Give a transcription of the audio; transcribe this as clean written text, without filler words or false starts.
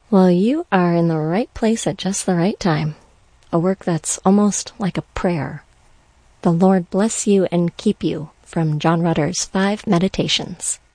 Well, you are in the right place at just the right time. A work that's almost like a prayer. The Lord bless you and keep you from John Rutter's 5 Meditations.